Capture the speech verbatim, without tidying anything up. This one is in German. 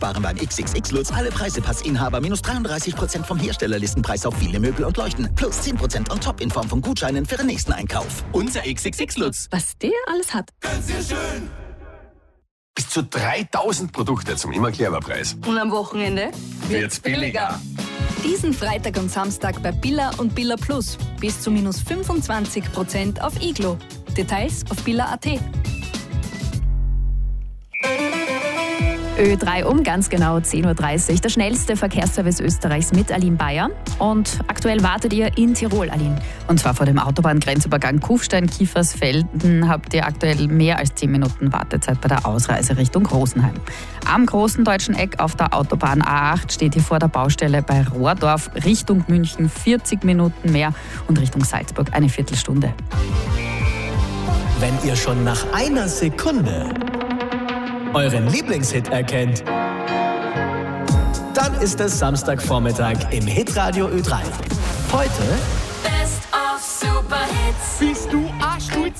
Warenwagen X X X Lutz, alle Preise Passinhaber, minus dreiunddreißig Prozent vom Herstellerlistenpreis auf viele Möbel und Leuchten, plus zehn Prozent on top in Form von Gutscheinen für den nächsten Einkauf. Unser X X X Lutz. Was der alles hat. Ganz sehr schön. Bis zu dreitausend Produkte zum Immer-Clever-Preis. Und am Wochenende wird's billiger. Diesen Freitag und Samstag bei Billa und Billa Plus. Bis zu minus fünfundzwanzig Prozent auf Iglo. Details auf billa punkt at. Ö drei um, ganz genau zehn Uhr dreißig. Der schnellste Verkehrsservice Österreichs mit Aline Bayer. Und aktuell wartet ihr in Tirol, Aline. Und zwar vor dem Autobahngrenzübergang Kufstein-Kiefersfelden habt ihr aktuell mehr als zehn Minuten Wartezeit bei der Ausreise Richtung Rosenheim. Am großen deutschen Eck auf der Autobahn A acht steht ihr vor der Baustelle bei Rohrdorf Richtung München vierzig Minuten mehr und Richtung Salzburg eine Viertelstunde. Wenn ihr schon nach einer Sekunde euren Lieblingshit erkennt, dann ist es Samstagvormittag im Hitradio Ö drei. Heute Best of Super Hits. Bist du arschstolz